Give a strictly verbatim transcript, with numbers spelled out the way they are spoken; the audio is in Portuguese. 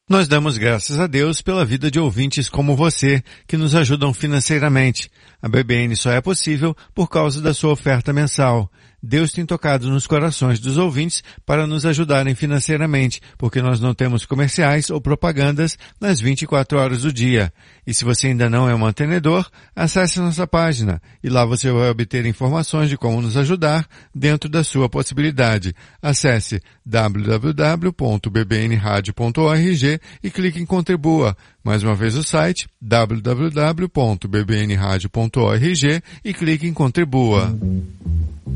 Nós damos graças a Deus pela vida de ouvintes como você, que nos ajudam financeiramente. A B B N só é possível por causa da sua oferta mensal. Deus tem tocado nos corações dos ouvintes para nos ajudarem financeiramente, porque nós não temos comerciais ou propagandas nas vinte e quatro horas do dia. E se você ainda não é um mantenedor, acesse nossa página e lá você vai obter informações de como nos ajudar dentro da sua possibilidade. Acesse w w w ponto b b n radio ponto org e clique em Contribua. Mais uma vez o site w w w ponto b b n radio ponto org e clique em Contribua.